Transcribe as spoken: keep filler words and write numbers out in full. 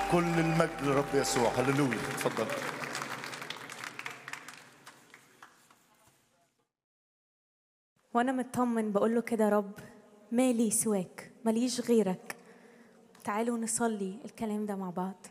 كل المجد لرب يسوع. هللويا. اتفضل. وانا مطمن بقول له كده: رب مالي سواك، ماليش غيرك. تعالوا نصلي الكلام ده مع بعض.